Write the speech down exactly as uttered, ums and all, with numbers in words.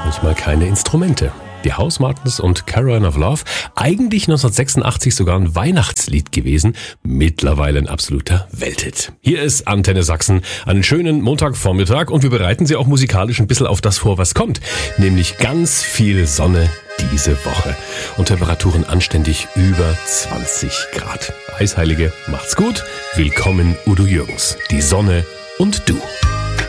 manchmal keine Instrumente. Die House Martins und Caroline of Love, eigentlich neunzehnhundertsechsundachtzig sogar ein Weihnachtslied gewesen, mittlerweile ein absoluter Welthit. Hier ist Antenne Sachsen, einen schönen Montagvormittag und wir bereiten Sie auch musikalisch ein bisschen auf das vor, was kommt, nämlich ganz viel Sonne diese Woche und Temperaturen anständig über zwanzig Grad. Eisheilige, macht's gut, willkommen Udo Jürgens, die Sonne und du.